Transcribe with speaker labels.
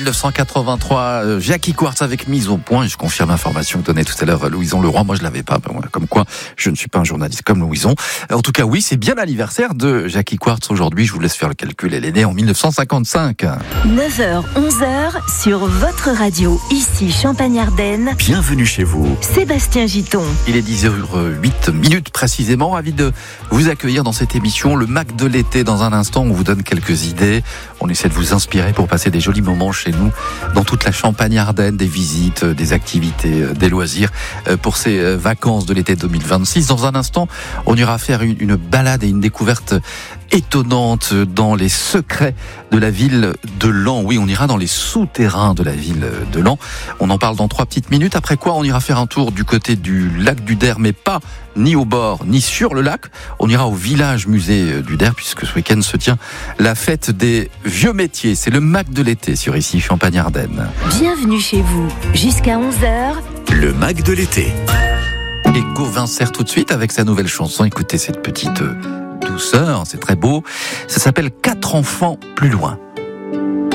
Speaker 1: 1983, Jackie Quartz avec Mise au point. Et je confirme l'information que donnait tout à l'heure Louison Leroy. Moi, je l'avais pas. Comme quoi, je ne suis pas un journaliste comme Louison. En tout cas, oui, c'est bien l'anniversaire de Jackie Quartz aujourd'hui. Je vous laisse faire le calcul. Elle est née en 1955.
Speaker 2: 9h, 11h sur votre radio. Ici, Champagne-Ardenne.
Speaker 3: Bienvenue chez vous.
Speaker 2: Sébastien Giton.
Speaker 1: Il est 10h08 précisément. Ravi de vous accueillir dans cette émission. Le Mac de l'été. Dans un instant, on vous donne quelques idées. On essaie de vous inspirer pour passer des jolis moments chez nous, dans toute la Champagne-Ardenne, des visites, des activités, des loisirs pour ces vacances de l'été 2026. Dans un instant, on ira faire une balade et une découverte étonnante dans les secrets de la ville de Laon. Oui, on ira dans les souterrains de la ville de Laon. On en parle dans 3 petites minutes. Après quoi, on ira faire un tour du côté du lac du Der, mais pas ni au bord, ni sur le lac. On ira au village musée du Der, puisque ce week-end se tient la fête des vieux métiers. C'est le Mac de l'été sur ici Champagne-Ardenne.
Speaker 2: Bienvenue chez vous. Jusqu'à 11h.
Speaker 3: Le Mac de l'été.
Speaker 1: Et Gauvin Serre tout de suite avec sa nouvelle chanson. Écoutez cette petite douceur, c'est très beau. Ça s'appelle 4 enfants plus loin.